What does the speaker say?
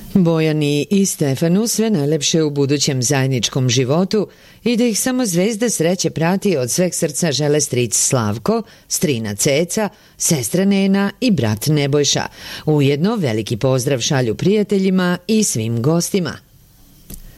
Bojani i Stefanu sve najlepše u budućem zajedničkom životu i da ih samo zvezda sreće prati od sveg srca žele stric Slavko, strina Ceca, sestra Nena i brat Nebojša. Ujedno veliki pozdrav šalju prijateljima i svim gostima.